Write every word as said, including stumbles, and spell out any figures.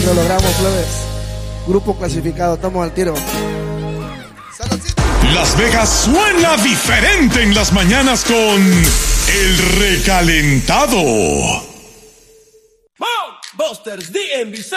Lo logramos, plebes. Grupo clasificado, estamos al tiro. Las Vegas suena diferente en las mañanas con El Recalentado. Busters D M V